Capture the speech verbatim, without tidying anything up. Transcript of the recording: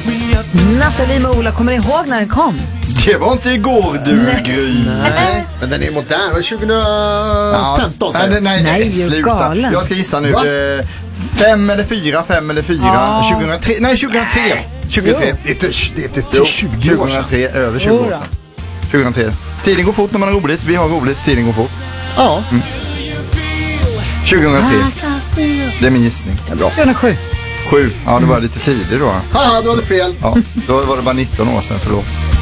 Nathalie med Ola, kommer ni ihåg när den kom? Det var inte igår, du Gry. Nej, men den är modern. Det var tjugohundrafemton. Ja, nej, nej, nej, nej, sluta. galen. Jag ska gissa nu. Eh, fem eller fyra, fem eller fyra. Ah. tjugohundratre, nej, tjugohundratre. tjugohundratre. Det är inte, det är inte tjugo år sedan. tjugohundratre, över tjugo år sedan. tjugohundratre. Tiden går fort när man har roligt. Vi har roligt, tiden går fort. Ja. Mm. tjugohundratre. Det är min gissning. Det är bra. tjugohundrasju. Sju. Ja, det var lite tidigt då. Haha, du hade fel. Ja, då var det bara nitton år sedan, förlåt.